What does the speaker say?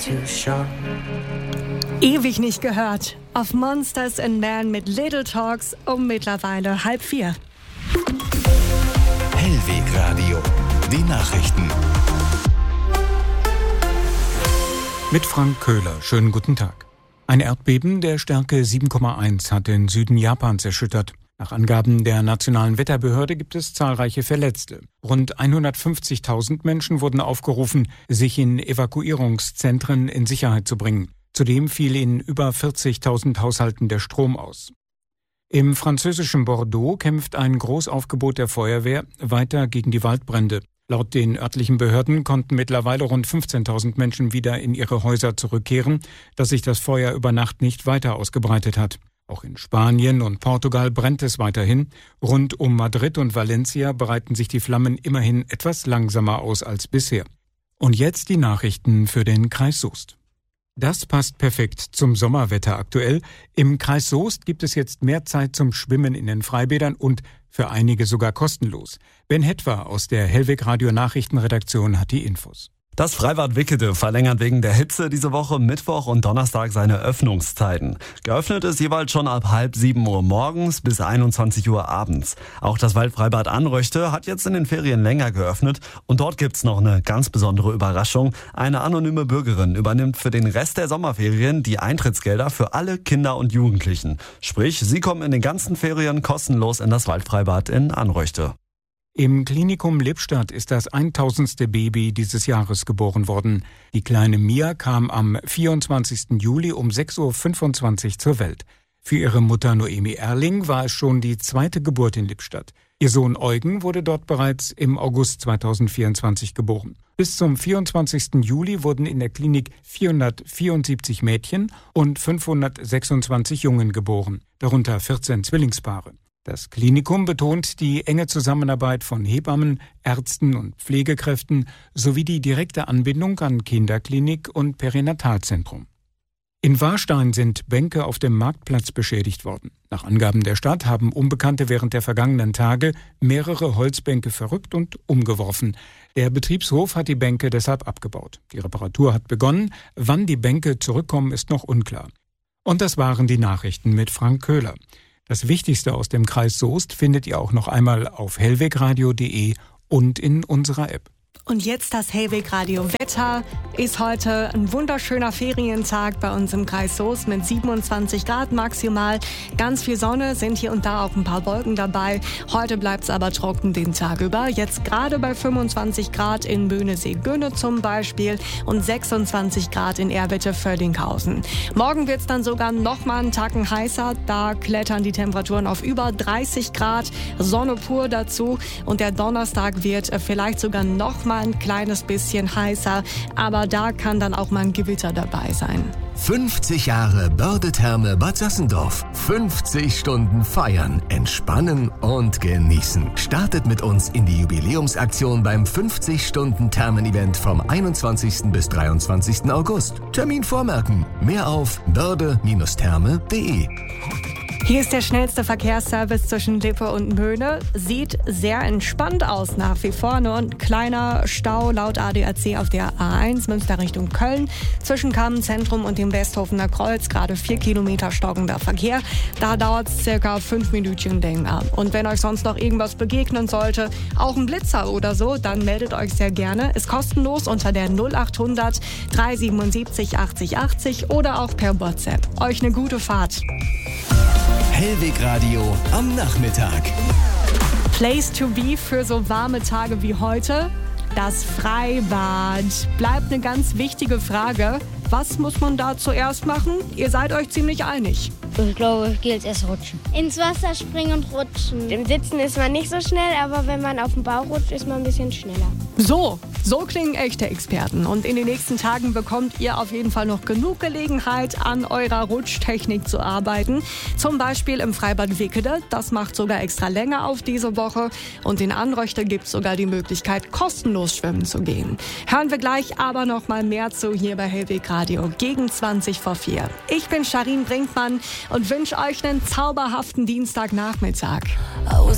too short. Ewig nicht gehört. Auf Monsters and Men mit Little Talks mittlerweile 3:30. Hellwegradio, die Nachrichten. Mit Frank Köhler, schönen guten Tag. Ein Erdbeben der Stärke 7,1 hat den Süden Japans erschüttert. Nach Angaben der Nationalen Wetterbehörde gibt es zahlreiche Verletzte. Rund 150.000 Menschen wurden aufgerufen, sich in Evakuierungszentren in Sicherheit zu bringen. Zudem fiel in über 40.000 Haushalten der Strom aus. Im französischen Bordeaux kämpft ein Großaufgebot der Feuerwehr weiter gegen die Waldbrände. Laut den örtlichen Behörden konnten mittlerweile rund 15.000 Menschen wieder in ihre Häuser zurückkehren, dass sich das Feuer über Nacht nicht weiter ausgebreitet hat. Auch in Spanien und Portugal brennt es weiterhin. Rund um Madrid und Valencia breiten sich die Flammen immerhin etwas langsamer aus als bisher. Und jetzt die Nachrichten für den Kreis Soest. Das passt perfekt zum Sommerwetter aktuell. Im Kreis Soest gibt es jetzt mehr Zeit zum Schwimmen in den Freibädern und für einige sogar kostenlos. Ben Hetwer aus der Hellwegradio Nachrichtenredaktion hat die Infos. Das Freibad Wickede verlängert wegen der Hitze diese Woche Mittwoch und Donnerstag seine Öffnungszeiten. Geöffnet ist jeweils schon ab 6:30 Uhr morgens bis 21 Uhr abends. Auch das Waldfreibad Anröchte hat jetzt in den Ferien länger geöffnet und dort gibt's noch eine ganz besondere Überraschung. Eine anonyme Bürgerin übernimmt für den Rest der Sommerferien die Eintrittsgelder für alle Kinder und Jugendlichen. Sprich, sie kommen in den ganzen Ferien kostenlos in das Waldfreibad in Anröchte. Im Klinikum Lippstadt ist das 1000. Baby dieses Jahres geboren worden. Die kleine Mia kam am 24. Juli um 6:25 Uhr zur Welt. Für ihre Mutter Noemi Erling war es schon die zweite Geburt in Lippstadt. Ihr Sohn Eugen wurde dort bereits im August 2024 geboren. Bis zum 24. Juli wurden in der Klinik 474 Mädchen und 526 Jungen geboren, darunter 14 Zwillingspaare. Das Klinikum betont die enge Zusammenarbeit von Hebammen, Ärzten und Pflegekräften sowie die direkte Anbindung an Kinderklinik und Perinatalzentrum. In Warstein sind Bänke auf dem Marktplatz beschädigt worden. Nach Angaben der Stadt haben Unbekannte während der vergangenen Tage mehrere Holzbänke verrückt und umgeworfen. Der Betriebshof hat die Bänke deshalb abgebaut. Die Reparatur hat begonnen. Wann die Bänke zurückkommen, ist noch unklar. Und das waren die Nachrichten mit Frank Köhler. Das Wichtigste aus dem Kreis Soest findet ihr auch noch einmal auf hellwegradio.de und in unserer App. Und jetzt das Hellwegradio Wetter. Ist heute ein wunderschöner Ferientag bei uns im Kreis Soest mit 27 Grad maximal. Ganz viel Sonne, sind hier und da auch ein paar Wolken dabei. Heute bleibt es aber trocken den Tag über. Jetzt gerade bei 25 Grad in Böhnesee-Günne zum Beispiel und 26 Grad in Erwitte-Völlinghausen. Morgen wird es dann sogar noch mal einen Tacken heißer. Da klettern die Temperaturen auf über 30 Grad. Sonne pur dazu. Und der Donnerstag wird vielleicht sogar noch mal ein kleines bisschen heißer, aber da kann dann auch mal ein Gewitter dabei sein. 50 Jahre Börde-Therme Bad Sassendorf. 50 Stunden feiern, entspannen und genießen. Startet mit uns in die Jubiläumsaktion beim 50-Stunden-Thermen-Event vom 21. bis 23. August. Termin vormerken. Mehr auf börde-therme.de. Hier ist der schnellste Verkehrsservice zwischen Lippe und Möhne. Sieht sehr entspannt aus nach wie vor. Nur ein kleiner Stau laut ADAC auf der A1 Münster Richtung Köln. Zwischen Kammenzentrum und dem Westhofener Kreuz gerade 4 Kilometer stockender Verkehr. Da dauert es circa 5 Minütchen länger. Und wenn euch sonst noch irgendwas begegnen sollte, auch ein Blitzer oder so, dann meldet euch sehr gerne. Ist kostenlos unter der 0800 377 80 80 oder auch per WhatsApp. Euch eine gute Fahrt. Hellwegradio am Nachmittag. Place to be für so warme Tage wie heute? Das Freibad. Bleibt eine ganz wichtige Frage. Was muss man da zuerst machen? Ihr seid euch ziemlich einig. Ich glaube, es gilt erst rutschen. Ins Wasser springen und rutschen. Im Sitzen ist man nicht so schnell, aber wenn man auf dem Bauch rutscht, ist man ein bisschen schneller. So klingen echte Experten. Und in den nächsten Tagen bekommt ihr auf jeden Fall noch genug Gelegenheit, an eurer Rutschtechnik zu arbeiten. Zum Beispiel im Freibad Wickede. Das macht sogar extra länger auf diese Woche. Und in Anröchte gibt es sogar die Möglichkeit, kostenlos schwimmen zu gehen. Hören wir gleich aber noch mal mehr zu hier bei Hellwegradio gegen 20 vor 4. Ich bin Sharin Brinkmann und wünsche euch einen zauberhaften Dienstagnachmittag.